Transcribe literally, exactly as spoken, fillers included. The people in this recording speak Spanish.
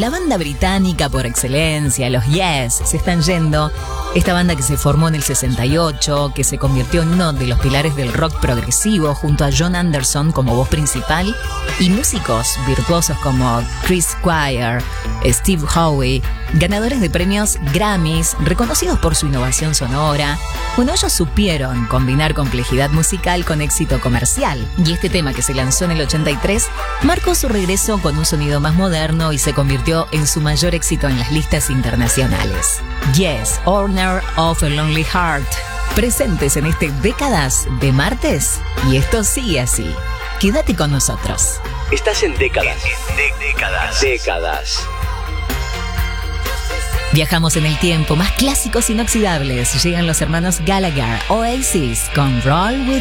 La banda británica por excelencia, los Yes, se están yendo. Esta banda que se formó en el sesenta y ocho, que se convirtió en uno de los pilares del rock progresivo junto a John Anderson como voz principal y músicos virtuosos como Chris Squire, Steve Howe, ganadores de premios Grammys, reconocidos por su innovación sonora. Bueno, ellos supieron combinar complejidad musical con éxito comercial, y este tema, que se lanzó en el ochenta y tres, marcó su regreso con un sonido más moderno y se convirtió en su mayor éxito en las listas internacionales. Yes, Owner of a Lonely Heart, presentes en este Décadas de martes, y esto sigue así. Quédate con nosotros. Estás en Décadas. De- décadas. Décadas. Viajamos en el tiempo, más clásicos inoxidables. Llegan los hermanos Gallagher, Oasis, con Roll With